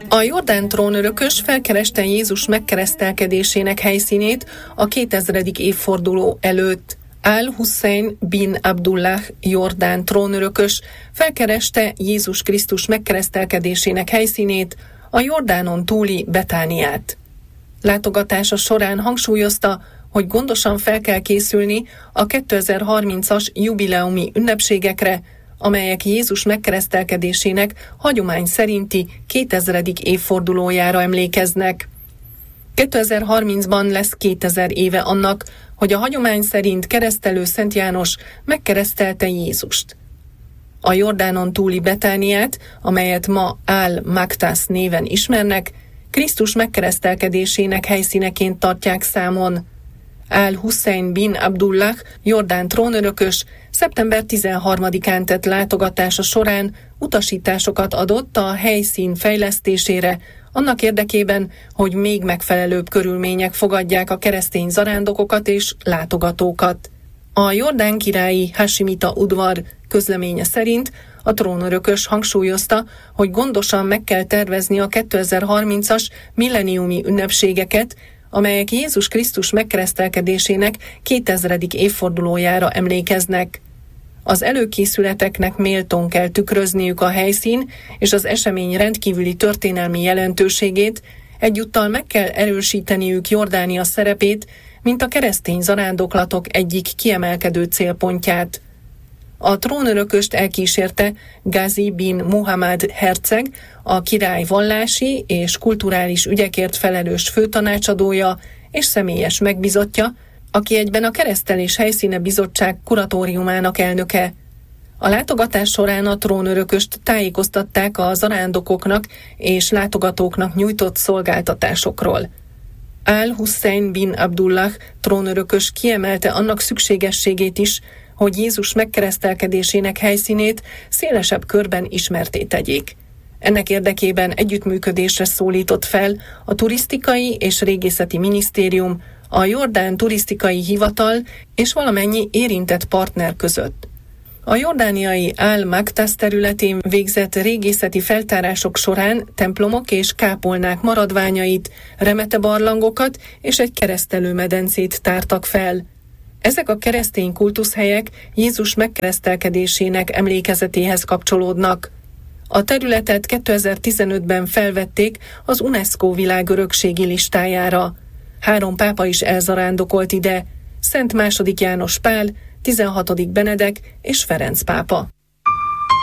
A Jordán trónörökös felkereste Jézus megkeresztelkedésének helyszínét a 2000. évforduló előtt. Al-Hussein bin Abdullah Jordán trónörökös felkereste Jézus Krisztus megkeresztelkedésének helyszínét, a Jordánon túli Betániát. Látogatása során hangsúlyozta, hogy gondosan fel kell készülni a 2030-as jubileumi ünnepségekre, amelyek Jézus megkeresztelkedésének hagyomány szerinti 2000. évfordulójára emlékeznek. 2030-ban lesz 2000 éve annak, hogy a hagyomány szerint keresztelő Szent János megkeresztelte Jézust. A Jordánon túli Betániát, amelyet ma Al-Maktász néven ismernek, Krisztus megkeresztelkedésének helyszíneként tartják számon. Al-Hussein bin Abdullah Jordán trónörökös szeptember 13-án tett látogatása során utasításokat adott a helyszín fejlesztésére, annak érdekében, hogy még megfelelőbb körülmények fogadják a keresztény zarándokokat és látogatókat. A Jordán királyi Hasimita udvar közleménye szerint a trónörökös hangsúlyozta, hogy gondosan meg kell tervezni a 2030-as milleniumi ünnepségeket, amelyek Jézus Krisztus megkeresztelkedésének 2000. évfordulójára emlékeznek. Az előkészületeknek méltón kell tükrözniük a helyszín és az esemény rendkívüli történelmi jelentőségét, egyúttal meg kell erősíteniük Jordánia szerepét, mint a keresztény zarándoklatok egyik kiemelkedő célpontját. A trónörököst elkísérte Gazi bin Muhammad herceg, a király vallási és kulturális ügyekért felelős főtanácsadója és személyes megbízottja, aki egyben a Keresztelés Helyszíne Bizottság kuratóriumának elnöke. A látogatás során a trónörököst tájékoztatták a zarándokoknak és látogatóknak nyújtott szolgáltatásokról. Al-Hussein bin Abdullah trónörökös kiemelte annak szükségességét is, hogy Jézus megkeresztelkedésének helyszínét szélesebb körben ismertté tegyék. Ennek érdekében együttműködésre szólított fel a Turisztikai és Régészeti Minisztérium, a Jordán Turisztikai Hivatal és valamennyi érintett partner között. A jordániai Al-Maktász területén végzett régészeti feltárások során templomok és kápolnák maradványait, remete barlangokat és egy keresztelőmedencét tártak fel. Ezek a keresztény kultuszhelyek Jézus megkeresztelkedésének emlékezetéhez kapcsolódnak. A területet 2015-ben felvették az UNESCO világörökségi listájára. 3 pápa is elzarándokolt ide: Szent II. János Pál, 16. Benedek és Ferenc pápa.